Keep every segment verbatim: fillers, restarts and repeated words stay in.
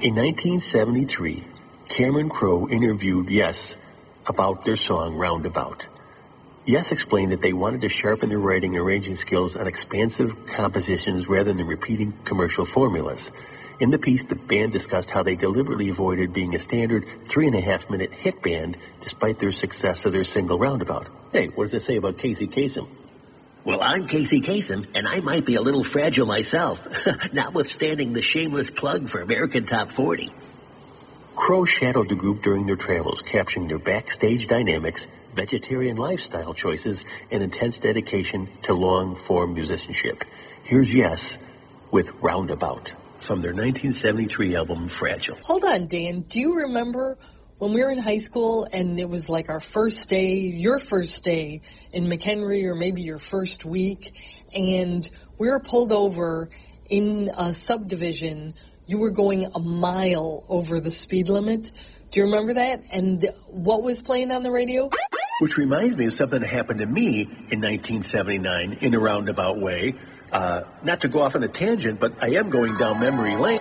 In nineteen seventy-three, Cameron Crowe interviewed Yes about their song Roundabout. Yes explained that they wanted to sharpen their writing and arranging skills on expansive compositions rather than repeating commercial formulas. In the piece, the band discussed how they deliberately avoided being a standard three and a half minute hit band despite their success of their single Roundabout. Hey, what does it say about Casey Kasem? Well, I'm Casey Kasem, and I might be a little fragile myself, notwithstanding the shameless plug for American Top forty. Crowe shadowed the group during their travels, capturing their backstage dynamics, vegetarian lifestyle choices, and intense dedication to long-form musicianship. Here's Yes with Roundabout from their nineteen seventy-three album Fragile. Hold on, Dan. Do you remember when we were in high school and it was like our first day, your first day in McHenry, or maybe your first week, and we were pulled over in a subdivision? You were going a mile over the speed limit. Do you remember that? And what was playing on the radio? Which reminds me of something that happened to me in nineteen seventy-nine in a roundabout way. Uh, not to go off on a tangent, but I am going down memory lane.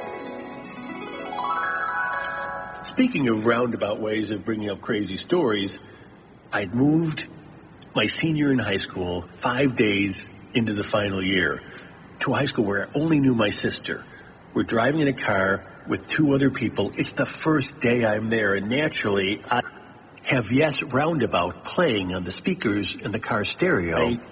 Speaking of roundabout ways of bringing up crazy stories, I'd moved my senior year in high school five days into the final year to a high school where I only knew my sister. We're driving in a car with two other people. It's the first day I'm there, and naturally, I have Yes Roundabout playing on the speakers in the car stereo. I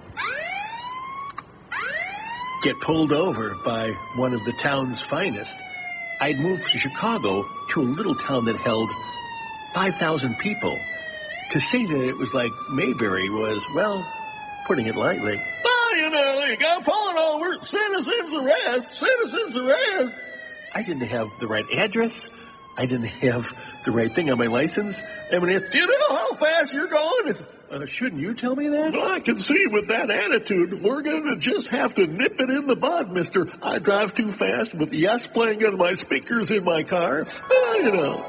get pulled over by one of the town's finest. I'd moved to Chicago to a little town that held five thousand people. To say that it was like Mayberry was, well, putting it lightly. Oh, you know, you got pulling over, citizens arrest, citizens arrest. I didn't have the right address. I didn't have the right thing on my license. I mean, do you know how fast you're going? Uh, shouldn't you tell me that? Well, I can see with that attitude, we're going to just have to nip it in the bud, mister. I drive too fast with Yes playing on my speakers in my car. Uh, you know.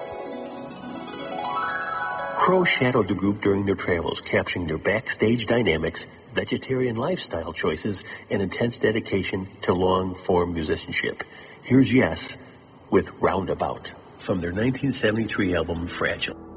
Crowe shadowed the group during their travels, capturing their backstage dynamics, vegetarian lifestyle choices, and intense dedication to long-form musicianship. Here's Yes with Roundabout from their nineteen seventy-three album Fragile.